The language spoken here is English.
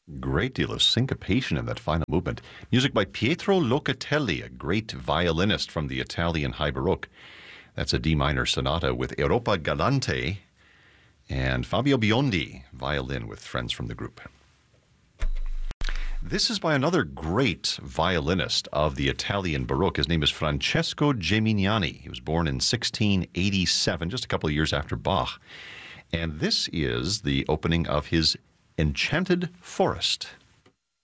Great deal of syncopation in that final movement. Music by Pietro Locatelli, a great violinist from the Italian High Baroque. That's a D minor sonata with Europa Galante and Fabio Biondi, violin with friends from the group. This is by another great violinist of the Italian Baroque. His name is Francesco Geminiani. He was born in 1687, just a couple of years after Bach. And this is the opening of his Enchanted Forest.